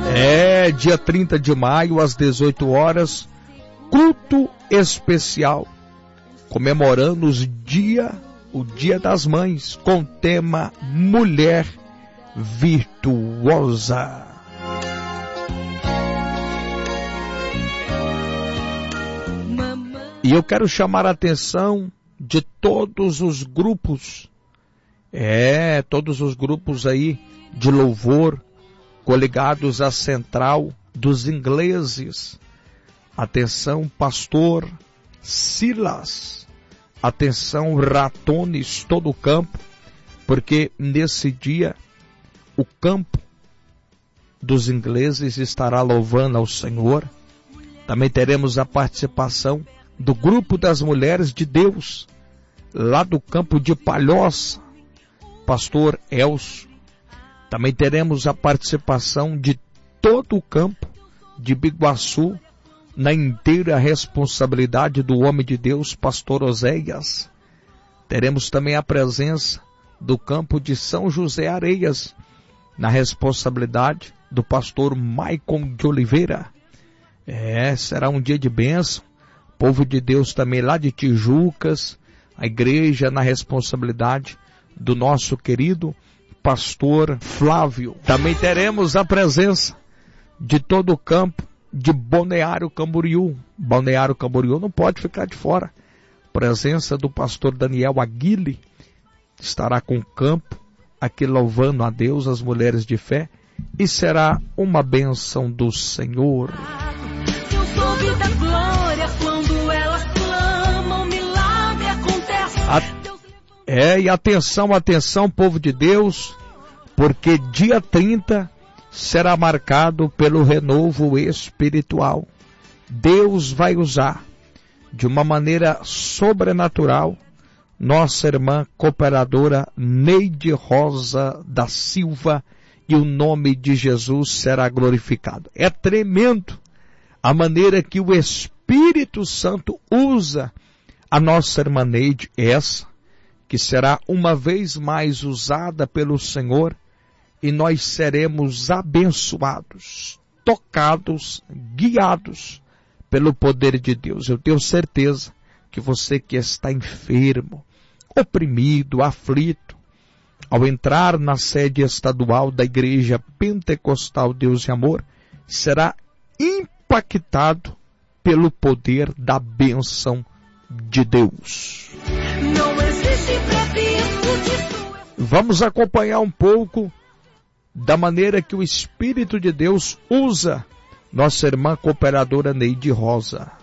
Dia 30 de maio, às 18 horas, culto especial, comemorando o Dia das Mães, com o tema Mulher Virtuosa. E eu quero chamar a atenção de todos os grupos, todos os grupos aí de louvor, coligados à Central dos Ingleses. Atenção, pastor Silas. Atenção, ratones, todo o campo, porque nesse dia o campo dos ingleses estará louvando ao Senhor. Também teremos a participação do grupo das Mulheres de Deus, lá do campo de Palhoça, pastor Elcio. Também teremos a participação de todo o campo de Biguaçu, na inteira responsabilidade do homem de Deus, pastor Oséias. Teremos também a presença do campo de São José Areias, na responsabilidade do pastor Maicon de Oliveira. Será um dia de bênção. Povo de Deus também lá de Tijucas, a igreja na responsabilidade do nosso querido pastor Flávio. Também teremos a presença de todo o campo de Balneário Camboriú. Balneário Camboriú não pode ficar de fora. Presença do pastor Daniel Aguile estará com o campo aqui louvando a Deus, as mulheres de fé, e será uma bênção do Senhor. Eu soube da glória quando elas clamam, milagre acontece. E atenção, povo de Deus, porque dia 30 será marcado pelo renovo espiritual. Deus vai usar de uma maneira sobrenatural nossa irmã cooperadora Neide Rosa da Silva, e o nome de Jesus será glorificado. É tremendo a maneira que o Espírito Santo usa a nossa irmã Neide, essa que será uma vez mais usada pelo Senhor, e nós seremos abençoados, tocados, guiados pelo poder de Deus. Eu tenho certeza que você que está enfermo, oprimido, aflito, ao entrar na sede estadual da Igreja Pentecostal Deus e Amor, será impactado pelo poder da bênção de Deus. Não existe previsto disso. Vamos acompanhar um pouco da maneira que o Espírito de Deus usa nossa irmã cooperadora Neide Rosa.